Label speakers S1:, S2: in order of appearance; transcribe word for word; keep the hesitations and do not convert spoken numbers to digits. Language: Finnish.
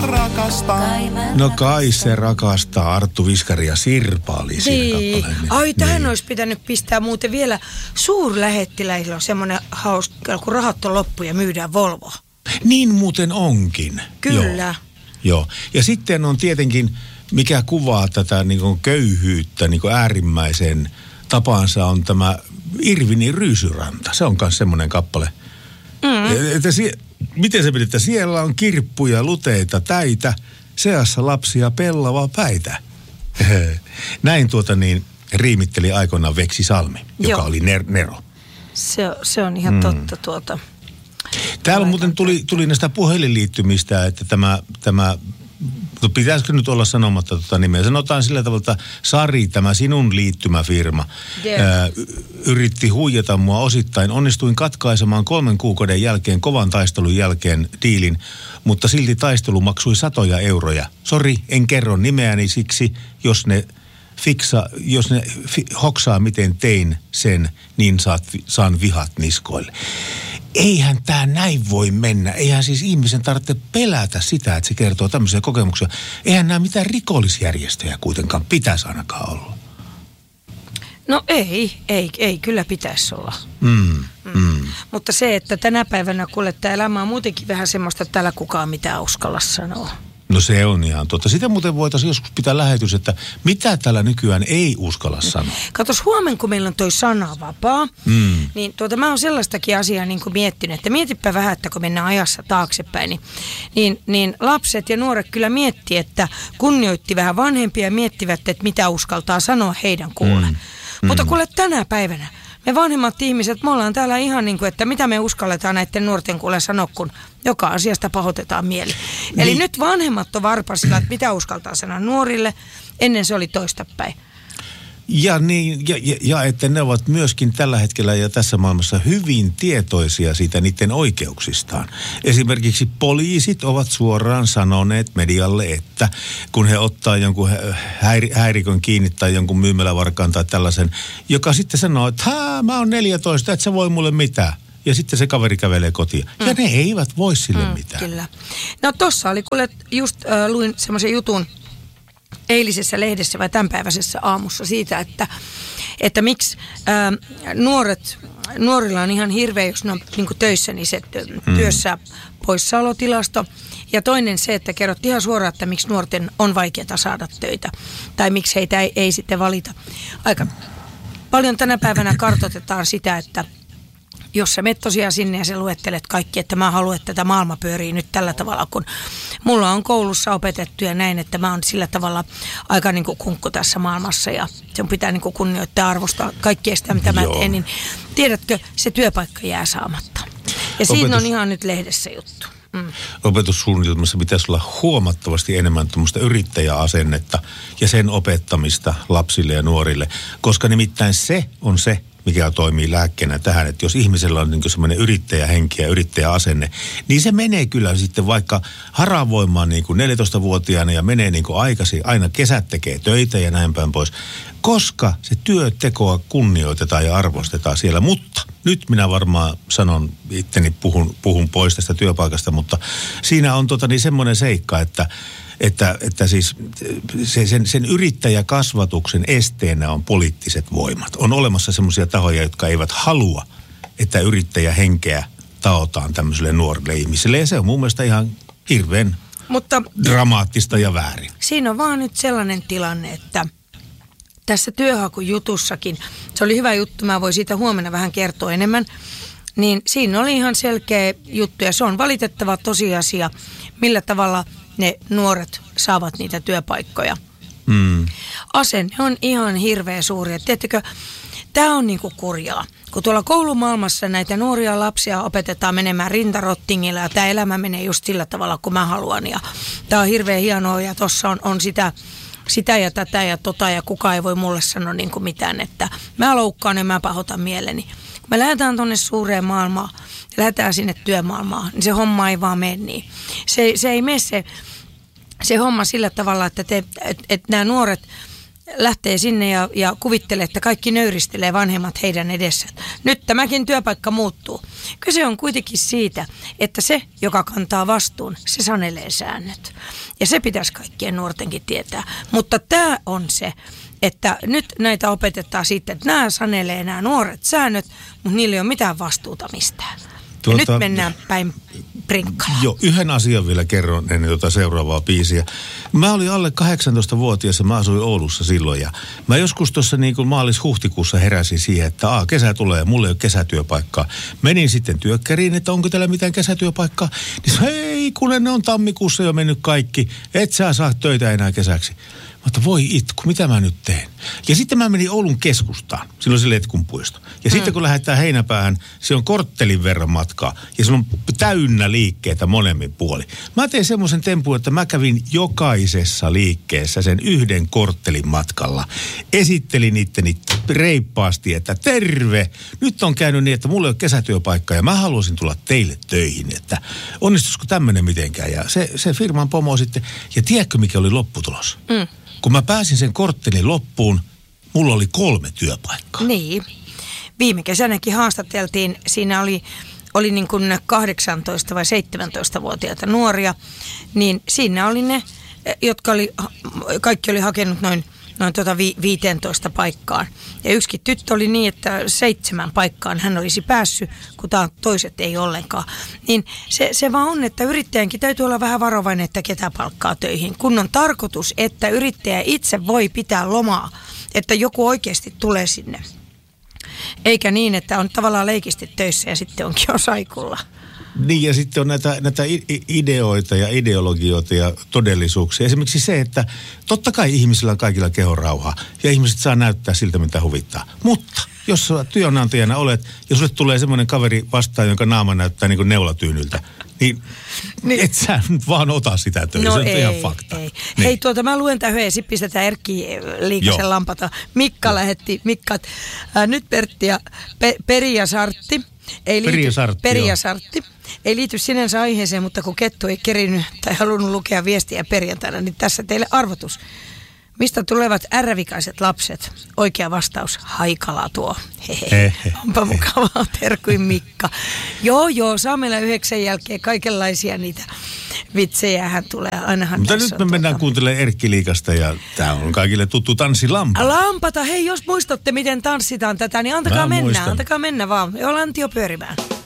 S1: No kai se rakastaa. Arttu Viskari ja Sirpa oli siinä
S2: niin.
S1: kappaleen.
S2: Ai, tähän
S1: niin.
S2: olisi pitänyt pistää muuten vielä suurlähettiläisillä on semmoinen hauska, kun rahat on loppu ja myydään Volvoa.
S1: Niin muuten onkin.
S2: Kyllä.
S1: Joo. Joo. Ja sitten on tietenkin, mikä kuvaa tätä niin kuin köyhyyttä niin kuin äärimmäisen tapaansa, on tämä Irvinin Ryysyranta. Se on myös semmoinen kappale. Mm. Että sie, miten se pidetään? Siellä on kirppuja, luteita, täitä, seassa lapsia pellava päitä. Näin tuota niin riimitteli aikoinaan Veksi Salmi, joka Joo. oli ner- Nero.
S2: Se, se on ihan mm. totta tuota.
S1: Täällä muuten tuli, tuli näistä puhelinliittymistä, että tämä, tämä no pitäisikö nyt olla sanomatta tuota nimeä. Sanotaan sillä tavalla, että Sari, tämä sinun liittymäfirma, yeah. ää, yritti huijata mua osittain. Onnistuin katkaisemaan kolmen kuukauden jälkeen, kovan taistelun jälkeen diilin, mutta silti taistelu maksui satoja euroja. Sori, en kerro nimeäni siksi, jos ne fiksa, jos ne fi, hoksaa miten tein sen, niin saat, saan vihat niskoille. Eihän tämä näin voi mennä. Eihän siis ihmisen tarvitse pelätä sitä, että se kertoo tämmöisiä kokemuksia. Eihän nämä mitään rikollisjärjestöjä kuitenkaan pitäisi ainakaan olla.
S2: No ei, ei, ei kyllä pitäisi olla.
S1: Mm, mm.
S2: Mutta se, että tänä päivänä kuule, tämä elämä on muutenkin vähän semmoista, että täällä kukaan mitään uskalla sanoa.
S1: No se on ihan totta. Sitä muuten voitaisiin joskus pitää lähetys, että mitä täällä nykyään ei uskalla sanoa.
S2: Katos, huomenna kun meillä on toi sanavapaa, mm. niin tuota, mä oon sellaistakin asiaa niin kuin miettinyt, että mietipä vähän, että kun mennään ajassa taaksepäin, niin, niin, niin lapset ja nuoret kyllä miettii, että kunnioitti vähän vanhempia ja miettivät, että mitä uskaltaa sanoa heidän kuulle. Mm. Mm. Mutta kuule tänä päivänä, me vanhemmat ihmiset, me ollaan täällä ihan niin kuin, että mitä me uskalletaan näiden nuorten kuulle sanoa, kun joka asiasta pahoitetaan mieli. Niin. Eli nyt vanhemmat on varpasilla, että mitä uskaltaa sanoa nuorille, ennen se oli toistapäin.
S1: Ja, niin, ja, ja, ja että ne ovat myöskin tällä hetkellä ja tässä maailmassa hyvin tietoisia siitä niiden oikeuksistaan. Esimerkiksi poliisit ovat suoraan sanoneet medialle, että kun he ottaa jonkun häiri, häirikön kiinni tai jonkun myymälävarkaan tai tällaisen, joka sitten sanoo, että haa, mä oon neljätoista, et sä voi mulle mitään. Ja sitten se kaveri kävelee kotiin. Mm. Ja ne eivät voi sille mm, mitään.
S2: Kyllä. No tossa oli, kuule, just äh, luin semmoisen jutun eilisessä lehdessä vai tämänpäiväisessä aamussa siitä, että, että miksi ää, nuoret, nuorilla on ihan hirveä, jos ne on niin kuin töissä, niin se mm. työssä poissaolotilasto. Ja toinen se, että kerrot ihan suoraan, että miksi nuorten on vaikeaa saada töitä. Tai miksi heitä ei, ei sitten valita. Aika paljon tänä päivänä kartoitetaan sitä, että jos sä menet tosiaan sinne ja sä luettelet kaikki, että mä haluan, että tätä maailma pyörii nyt tällä tavalla, kun mulla on koulussa opetettu ja näin, että mä oon sillä tavalla aika niin kuin kunkku tässä maailmassa ja sen pitää niin kuin kunnioittaa arvostaa kaikkea sitä, mitä mä teen, niin tiedätkö, se työpaikka jää saamatta. Ja siinä Opetus... on ihan nyt lehdessä juttu. Mm.
S1: Opetussuunnitelmassa pitäisi olla huomattavasti enemmän tuommoista yrittäjäasennetta ja sen opettamista lapsille ja nuorille, koska nimittäin se on se, mikä toimii lääkkeenä tähän, että jos ihmisellä on niin kuin semmoinen yrittäjähenki ja yrittäjäasenne, niin se menee kyllä sitten vaikka haravoimaan niin kuin neljätoistavuotiaana ja menee niin kuin aikaisin, aina kesät tekee töitä ja näin päin pois, koska se työtekoa kunnioitetaan ja arvostetaan siellä. Mutta nyt minä varmaan sanon, itteni puhun, puhun pois tästä työpaikasta, mutta siinä on tota niin semmoinen seikka, että Että, että siis se, sen, sen yrittäjäkasvatuksen esteenä on poliittiset voimat. On olemassa semmoisia tahoja, jotka eivät halua, että yrittäjähenkeä taotaan tämmöiselle nuorille ihmisille. Ja se on mun mielestä ihan hirveän Mutta dramaattista ja väärin.
S2: Siinä on vaan nyt sellainen tilanne, että tässä työhakujutussakin, se oli hyvä juttu, mä voin siitä huomenna vähän kertoa enemmän, niin siinä oli ihan selkeä juttu ja se on valitettava tosiasia, millä tavalla ne nuoret saavat niitä työpaikkoja. Mm. Asenne on ihan hirveä suuri. Tiedättekö, tämä on niinku kurjaa. Kun tuolla koulumaailmassa näitä nuoria lapsia opetetaan menemään rintarottingilla ja tämä elämä menee just sillä tavalla, kun mä haluan. Ja tämä on hirveän hienoa ja tuossa on, on sitä, sitä ja tätä ja tota ja kukaan ei voi mulle sanoa niinku mitään, että mä loukkaan ja mä pahoitan mieleni. Kun me lähdetään tuonne suureen maailmaan ja lähdetään sinne työmaailmaan, niin se homma ei vaan mene niin. Se, se ei mene se, se homma sillä tavalla, että te, et, et nämä nuoret lähtee sinne ja, ja kuvittelee, että kaikki nöyristelee vanhemmat heidän edessään. Nyt tämäkin työpaikka muuttuu. Kyse on kuitenkin siitä, että se, joka kantaa vastuun, se sanelee säännöt. Ja se pitäisi kaikkien nuortenkin tietää. Mutta tämä on se, että nyt näitä opetetaan sitten, että nämä sanelee nämä nuoret säännöt, mutta niillä ei ole mitään vastuuta mistään. Tuota, nyt mennään päin prinkkalaan.
S1: Joo, yhden asian vielä kerron ennen tuota seuraavaa biisiä. Mä olin alle kahdeksantoistavuotias ja mä asuin Oulussa silloin. Ja mä joskus tuossa niin kuin maalis-huhtikuussa heräsin siihen, että aa, kesä tulee ja mulla ei ole kesätyöpaikkaa. Menin sitten työkkäriin, että onko teillä mitään kesätyöpaikkaa. Niin hei, kun ne on tammikuussa jo mennyt kaikki, et sä saa töitä enää kesäksi. Mutta voi itku, mitä mä nyt teen? Ja sitten mä menin Oulun keskustaan, silloin se Letkun puisto. Ja mm. sitten kun lähdetään Heinäpäähän, se on korttelin verran matkaa. Ja se on täynnä liikkeitä molemmin puoli. Mä tein semmoisen tempun, että mä kävin jokaisessa liikkeessä sen yhden korttelin matkalla. Esittelin itteni reippaasti, että terve! Nyt on käynyt niin, että mulla ei ole kesätyöpaikkaa ja mä haluaisin tulla teille töihin. Että onnistuisiko tämmöinen mitenkään? Ja se, se firman pomo sitten, ja tiedätkö mikä oli lopputulos? Mm. Kun mä pääsin sen korttelin loppuun, mulla oli kolme työpaikkaa.
S2: Niin. Viime kesänäkin haastateltiin, siinä oli, oli niin kuin kahdeksantoista- vai seitsemäntoistavuotiaita nuoria, niin siinä oli ne, jotka oli, kaikki oli hakenut noin, noin tuota vi, viisitoista paikkaan. Ja yksikin tyttö oli niin, että seitsemän paikkaan hän olisi päässyt, kun toiset ei ollenkaan. Niin se, se vaan on, että yrittäjänkin täytyy olla vähän varovainen, että ketä palkkaa töihin. Kun on tarkoitus, että yrittäjä itse voi pitää lomaa, että joku oikeasti tulee sinne. Eikä niin, että on tavallaan leikisti töissä ja sitten onkin jo saikulla.
S1: Niin, ja sitten on näitä, näitä ideoita ja ideologioita ja todellisuuksia. Esimerkiksi se, että totta kai ihmisillä on kaikilla kehon rauhaa ja ihmiset saa näyttää siltä, mitä huvittaa. Mutta jos työnantajana olet ja sulle tulee semmoinen kaveri vastaan, jonka naama näyttää niin kuin neulatyynyltä, niin, niin et sä nyt vaan ota sitä töitä.
S2: No
S1: se on
S2: ei,
S1: ihan fakta.
S2: Ei. Niin. Hei, tuota mä luen tämän yhden, sitten pistetään Erkki Liikasen lampata. Mikka Joo. lähetti, Mikka, äh, nyt Pertti ja Pe, Peri ja Sartti. Ei liity,
S1: Peri ja Sartti.
S2: Peri ja Sartti. Ei liity sinänsä aiheeseen, mutta kun Kettu ei kerinyt tai halunnut lukea viestiä perjantaina, niin tässä teille arvotus. Mistä tulevat ärvikaiset lapset? Oikea vastaus, Haikala tuo. Hehe. Onpa mukavaa, terkuin Mikka. Joo, joo, saa meillä yhdeksän jälkeen kaikenlaisia niitä vitsejä hän tulee. Ainahan
S1: mutta nyt me
S2: tuota...
S1: mennään kuuntelemaan Erkki Liikasta ja tämä on kaikille tuttu tanssi Lampata.
S2: Lampata, hei jos muistatte miten tanssitaan tätä, niin antakaa
S1: Mä
S2: mennä,
S1: muistan.
S2: antakaa mennä vaan. Joo, lantio pyörimään.